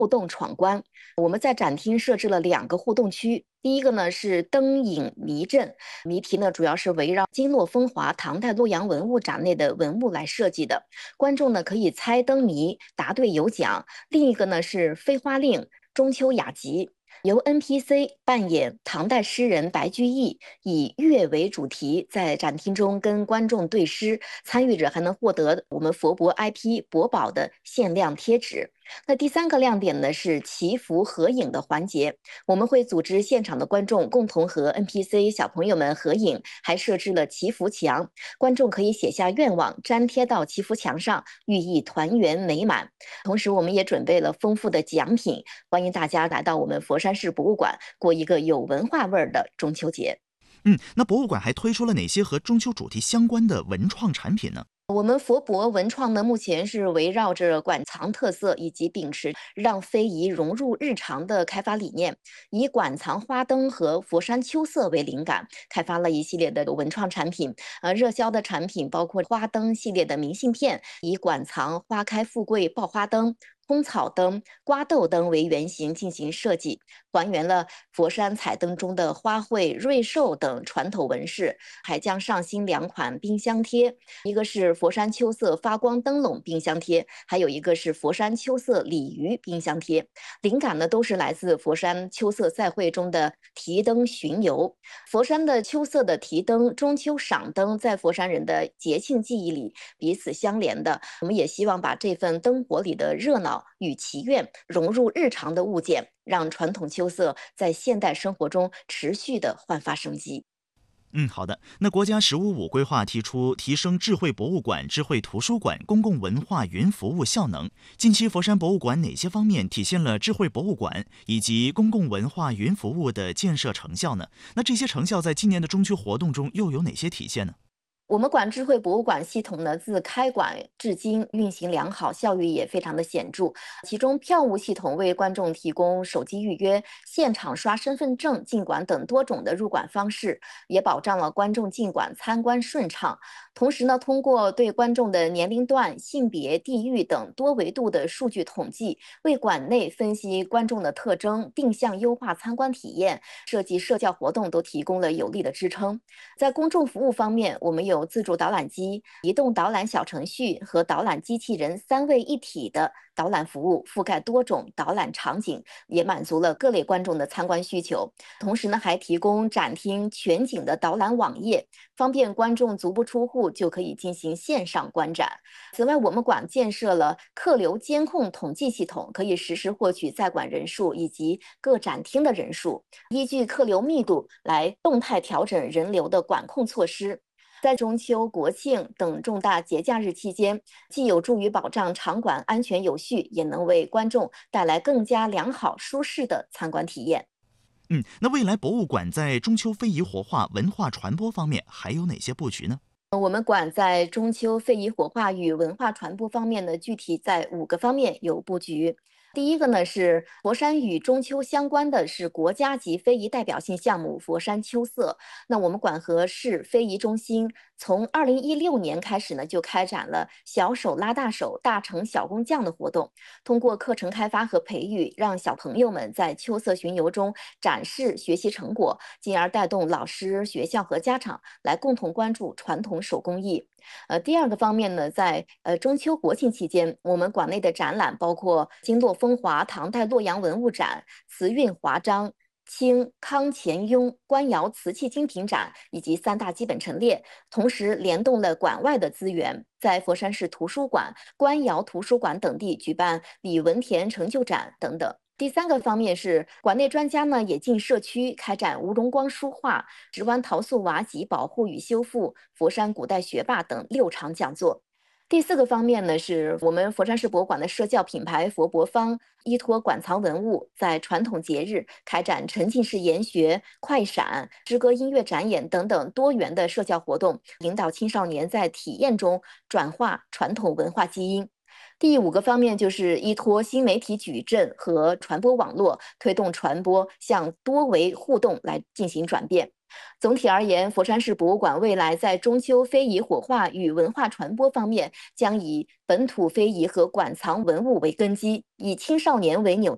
互动闯关。我们在展厅设置了2个互动区，第一个呢是灯影谜阵，谜题呢主要是围绕金络风华唐代洛阳文物展内的文物来设计的，观众呢可以猜灯谜，答对有奖。另一个呢是飞花令中秋雅集。由 NPC 扮演唐代诗人白居易，以月为主题，在展厅中跟观众对诗，参与者还能获得我们佛博 IP 博宝的限量贴纸。那第3个亮点呢是祈福合影的环节，我们会组织现场的观众共同和 NPC 小朋友们合影，还设置了祈福墙，观众可以写下愿望，粘贴到祈福墙上，寓意团圆美满。同时，我们也准备了丰富的奖品，欢迎大家来到我们佛山市博物馆，过一个有文化味儿的中秋节。 那博物馆还推出了哪些和中秋主题相关的文创产品呢？ 我们佛博文创呢，目前是围绕着馆藏特色以及秉持让非遗融入日常的开发理念，以馆藏花灯和佛山秋色为灵感，开发了一系列的文创产品。热销的产品包括花灯系列的明信片，以馆藏花开富贵爆花灯、通草灯、瓜豆灯为原型进行设计，还原了佛山彩灯中的花卉、瑞兽等传统纹饰，还将上新2款冰箱贴，一个是佛山秋色发光灯笼冰箱贴，还有一个是佛山秋色鲤鱼冰箱贴。灵感呢都是来自佛山秋色赛会中的提灯巡游。佛山的秋色的提灯、中秋赏灯，在佛山人的节庆记忆里彼此相连的。我们也希望把这份灯火里的热闹与祈愿融入日常的物件，让传统秋色在现代生活中持续的焕发生机。 好的。那国家“15+5”规划提出提升智慧博物馆、智慧图书馆、公共文化云服务效能。近期佛山博物馆哪些方面体现了智慧博物馆以及公共文化云服务的建设成效呢？那这些成效在今年的中秋活动中又有哪些体现呢？ 我们馆智慧博物馆系统呢，自开馆至今运行良好，效益也非常的显著。其中，票务系统为观众提供手机预约、现场刷身份证进馆等多种的入馆方式，也保障了观众进馆参观顺畅。同时呢，通过对观众的年龄段、性别、地域等多维度的数据统计，为馆内分析观众的特征，定向优化参观体验，设计社交活动都提供了有力的支撑。在公众服务方面，我们有自助导览机、移动导览小程序和导览机器人3位一体的导览服务，覆盖多种导览场景，也满足了各类观众的参观需求。同时呢，还提供展厅全景的导览网页，方便观众足不出户就可以进行线上观展。此外，我们馆建设了客流监控统计系统，可以实时获取在馆人数以及各展厅的人数，依据客流密度来动态调整人流的管控措施。在中秋、国庆等重大节假日期间，既有助于保障场馆安全有序，也能为观众带来更加良好舒适的参观体验。 那未来博物馆在中秋非遗活化、文化传播方面还有哪些布局呢？ 我们馆在中秋非遗火化与文化传播方面呢，具体在5个方面有布局。第一个呢是佛山与中秋相关的是国家级非遗代表性项目佛山秋色。那我们馆和市非遗中心从2016年开始呢，就开展了小手拉大手、大成小工匠的活动，通过课程开发和培育，让小朋友们在秋色巡游中展示学习成果，进而带动老师、学校和家长来共同关注传统手工艺。第2个方面呢，在中秋国庆期间，我们馆内的展览包括金络风华唐代洛阳文物展、瓷韵华章、清康乾雍官窑瓷器精品展以及3大基本陈列，同时联动了馆外的资源，在佛山市图书馆、官窑图书馆等地举办李文田成就展等等。第3个方面是馆内专家呢也进社区开展吴荣光书画、直湾陶塑瓦脊保护与修复、佛山古代学霸等6场讲座。第4个方面呢，是我们佛山市博物馆的社教品牌佛博坊依托馆藏文物，在传统节日开展沉浸式研学、快闪、诗歌音乐展演等等多元的社教活动，引导青少年在体验中转化传统文化基因。第5个方面就是依托新媒体矩阵和传播网络，推动传播向多维互动来进行转变。总体而言，佛山市博物馆未来在中秋非遗火化与文化传播方面，将以本土非遗和馆藏文物为根基，以青少年为纽